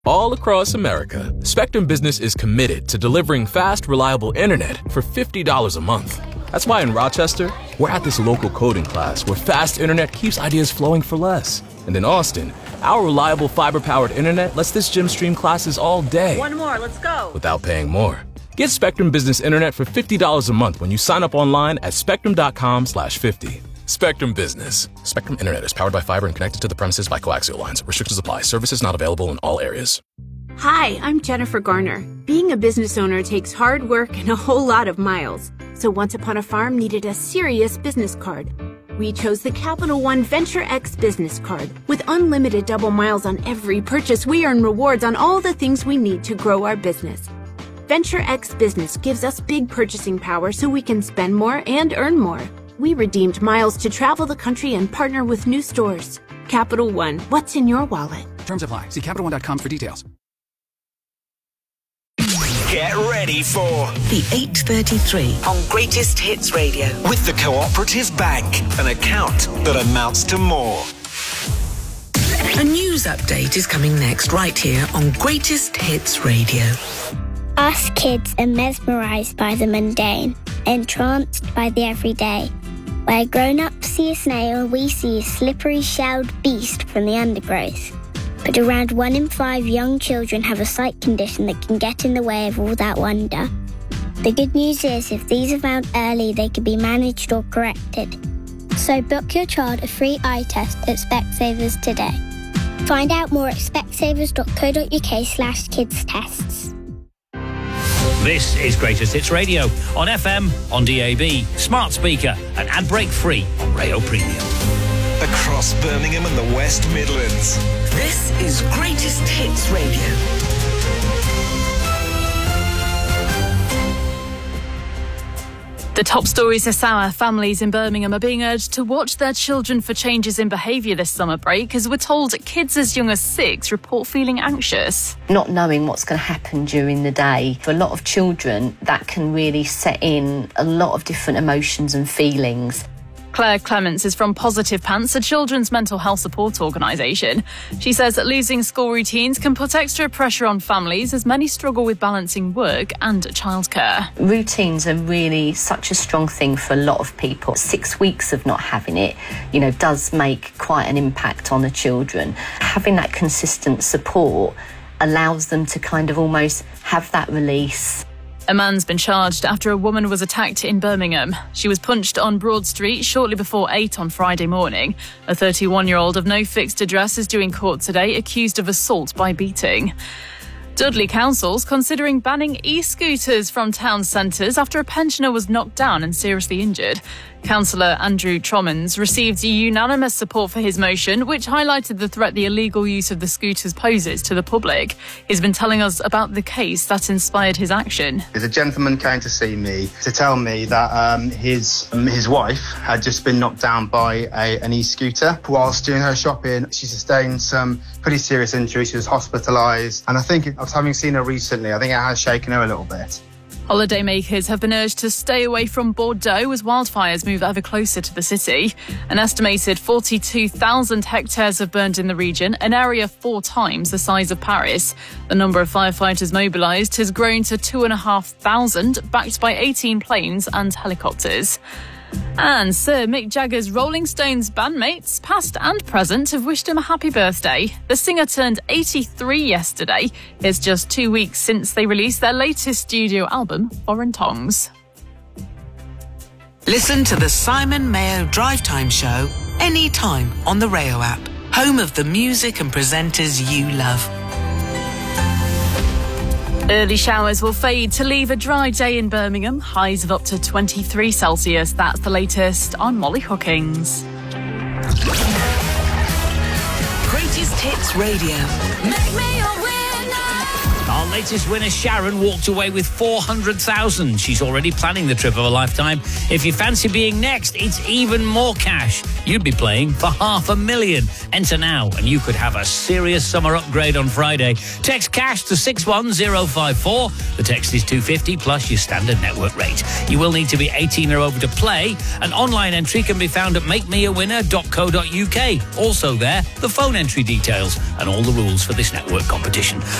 All across America, Spectrum Business is committed to delivering fast, reliable internet for $50 a month. That's why in Rochester, we're at this local coding class where fast internet keeps ideas flowing for less. And in Austin, our reliable fiber-powered internet lets this gym stream classes all day. One more, let's go. Without paying more. Get Spectrum Business Internet for $50 a month when you sign up online at spectrum.com/50. Spectrum Business. Spectrum Internet is powered by fiber and connected to the premises by coaxial lines. Restrictions apply. Services not available in all areas. Hi, I'm Jennifer Garner. Being a business owner takes hard work and a whole lot of miles. So Once Upon a Farm needed a serious business card. We chose the Capital One Venture X business card. With unlimited double miles on every purchase, we earn rewards on all the things we need to grow our business. Venture X Business gives us big purchasing power so we can spend more and earn more. We redeemed miles to travel the country and partner with new stores. Capital One, what's in your wallet? Terms apply. See CapitalOne.com for details. Get ready for the 8:33 on Greatest Hits Radio with the Cooperative Bank, an account that amounts to more. A news update is coming next right here on Greatest Hits Radio. Us kids are mesmerised by the mundane, entranced by the everyday. Where grown-ups see a snail, we see a slippery shelled beast from the undergrowth. But around 1 in 5 young children have a sight condition that can get in the way of all that wonder. The good news is, if these are found early, they can be managed or corrected. So book your child a free eye test at Specsavers today. Find out more at specsavers.co.uk/kids tests. This is Greatest Hits Radio on FM, on DAB, smart speaker and ad break free on Rayo Premium. Across Birmingham and the West Midlands. This is Greatest Hits Radio. The top stories this hour: families in Birmingham are being urged to watch their children for changes in behaviour this summer break, as we're told kids as young as 6 report feeling anxious. Not knowing what's going to happen during the day. For a lot of children, that can really set in a lot of different emotions and feelings. Claire Clements is from Positive Pants, a children's mental health support organisation. She says that losing school routines can put extra pressure on families, as many struggle with balancing work and childcare. Routines are really such a strong thing for a lot of people. 6 weeks of not having it, does make quite an impact on the children. Having that consistent support allows them to kind of almost have that release. A man's been charged after a woman was attacked in Birmingham. She was punched on Broad Street shortly before 8 on Friday morning. A 31-year-old of no fixed address is due in court today, accused of assault by beating. Dudley Council's considering banning e-scooters from town centres after a pensioner was knocked down and seriously injured. Councillor Andrew Trommins received unanimous support for his motion, which highlighted the threat the illegal use of the scooters poses to the public. He's been telling us about the case that inspired his action. A gentleman came to see me to tell me that his wife had just been knocked down by an e-scooter. Whilst doing her shopping, she sustained some pretty serious injuries. She was hospitalised, and I think, having seen her recently, I think it has shaken her a little bit. Holidaymakers have been urged to stay away from Bordeaux as wildfires move ever closer to the city. An estimated 42,000 hectares have burned in the region, an area 4 times the size of Paris. The number of firefighters mobilised has grown to 2,500, backed by 18 planes and helicopters. And Sir Mick Jagger's Rolling Stones bandmates, past and present, have wished him a happy birthday. The singer turned 83 yesterday. It's just 2 weeks since they released their latest studio album, Foreign Tongues. Listen to the Simon Mayo Drive Time Show anytime on the Rayo app, home of the music and presenters you love. Early showers will fade to leave a dry day in Birmingham. Highs of up to 23 Celsius. That's the latest. I'm Molly Hookings. Greatest Hits Radio. Make me your winner. Our latest winner, Sharon, walked away with 400,000. She's already planning the trip of a lifetime. If you fancy being next, it's even more cash. You'd be playing for $500,000. Enter now, and you could have a serious summer upgrade on Friday. Text cash to 61054. The text is $2.50 plus your standard network rate. You will need to be 18 or over to play. An online entry can be found at makemeawinner.co.uk. Also there, the phone entry details and all the rules for this network competition.